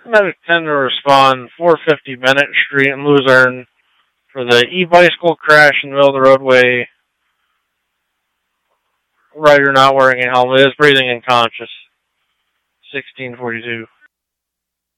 Medic 10 to respond, 450 Bennett Street in Luzerne for the e-bicycle crash in the middle of the roadway. Rider not wearing a helmet is breathing unconscious. 1642.